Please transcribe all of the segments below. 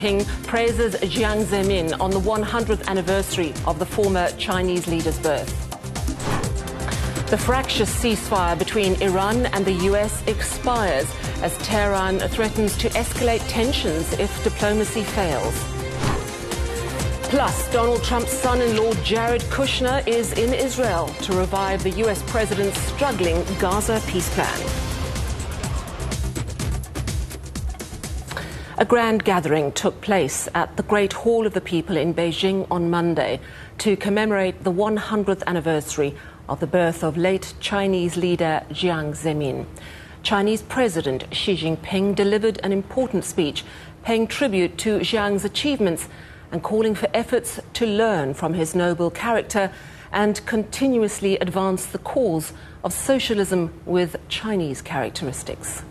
Ping praises Jiang Zemin on the 100th anniversary of the former Chinese leader's birth. The fractious ceasefire between Iran and the US expires as Tehran threatens to escalate tensions if diplomacy fails. Plus, Donald Trump's son-in-law Jared Kushner is in Israel to revive the US president's struggling Gaza peace plan. A grand gathering took place at the Great Hall of the People in Beijing on Monday to commemorate the 100th anniversary of the birth of late Chinese leader Jiang Zemin. Chinese President Xi Jinping delivered an important speech paying tribute to Jiang's achievements and calling for efforts to learn from his noble character and continuously advance the cause of socialism with Chinese characteristics.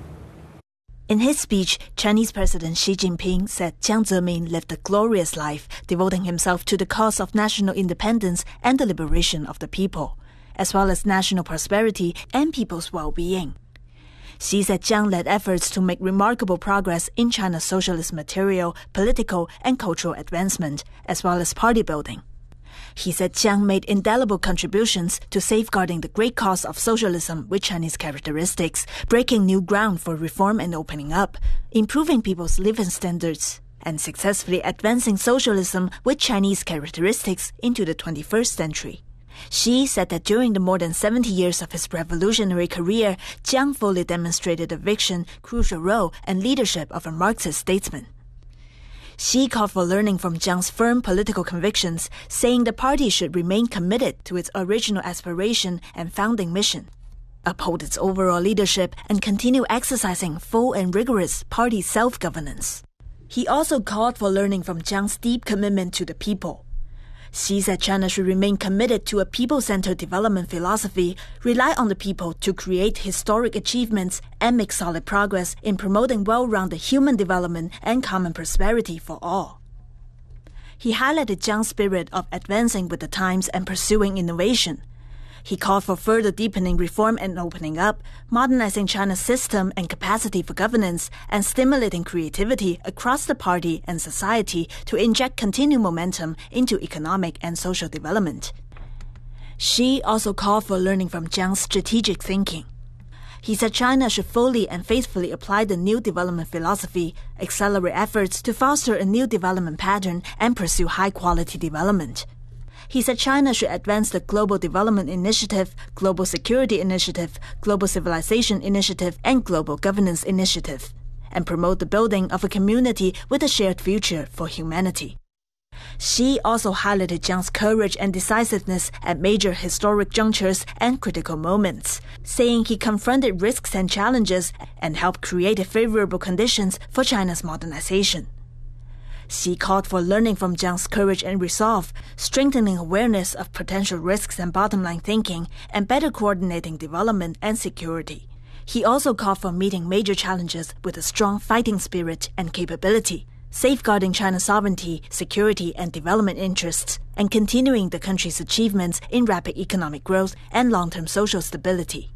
In his speech, Chinese President Xi Jinping said Jiang Zemin lived a glorious life, devoting himself to the cause of national independence and the liberation of the people, as well as national prosperity and people's well-being. Xi said Jiang led efforts to make remarkable progress in China's socialist material, political, and cultural advancement, as well as party building. He said Jiang made indelible contributions to safeguarding the great cause of socialism with Chinese characteristics, breaking new ground for reform and opening up, improving people's living standards, and successfully advancing socialism with Chinese characteristics into the 21st century. Xi said that during the more than 70 years of his revolutionary career, Jiang fully demonstrated the vision, crucial role, and leadership of a Marxist statesman. Xi called for learning from Jiang's firm political convictions, saying the party should remain committed to its original aspiration and founding mission, uphold its overall leadership, and continue exercising full and rigorous party self-governance. He also called for learning from Jiang's deep commitment to the people. Xi said China should remain committed to a people-centered development philosophy, rely on the people to create historic achievements, and make solid progress in promoting well-rounded human development and common prosperity for all. He highlighted Jiang's spirit of advancing with the times and pursuing innovation. He called for further deepening reform and opening up, modernizing China's system and capacity for governance, and stimulating creativity across the party and society to inject continued momentum into economic and social development. Xi also called for learning from Jiang's strategic thinking. He said China should fully and faithfully apply the new development philosophy, accelerate efforts to foster a new development pattern, and pursue high-quality development. He said China should advance the Global Development Initiative, Global Security Initiative, Global Civilization Initiative, and Global Governance Initiative, and promote the building of a community with a shared future for humanity. Xi also highlighted Jiang's courage and decisiveness at major historic junctures and critical moments, saying he confronted risks and challenges and helped create favorable conditions for China's modernization. Xi called for learning from Jiang's courage and resolve, strengthening awareness of potential risks and bottom-line thinking, and better coordinating development and security. He also called for meeting major challenges with a strong fighting spirit and capability, safeguarding China's sovereignty, security, and development interests, and continuing the country's achievements in rapid economic growth and long-term social stability.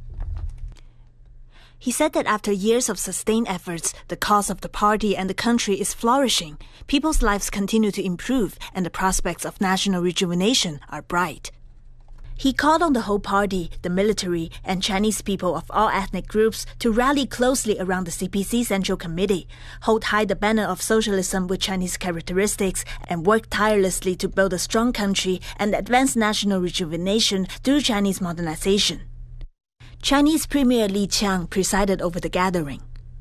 He said that after years of sustained efforts, the cause of the party and the country is flourishing, people's lives continue to improve, and the prospects of national rejuvenation are bright. He called on the whole party, the military, and Chinese people of all ethnic groups to rally closely around the CPC Central Committee, hold high the banner of socialism with Chinese characteristics, and work tirelessly to build a strong country and advance national rejuvenation through Chinese modernization. Chinese Premier Li Qiang presided over the gathering.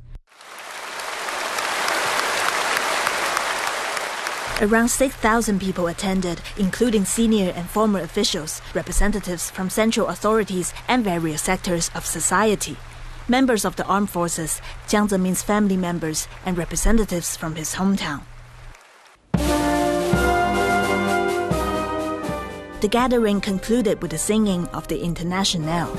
Around 6,000 people attended, including senior and former officials, representatives from central authorities, and various sectors of society, members of the armed forces, Jiang Zemin's family members, and representatives from his hometown. The gathering concluded with the singing of the Internationale.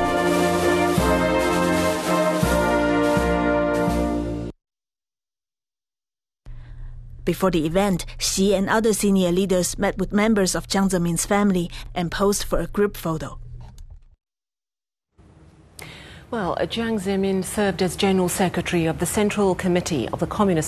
Before the event, Xi and other senior leaders met with members of Jiang Zemin's family and posed for a group photo. Well, Jiang Zemin served as General Secretary of the Central Committee of the Communist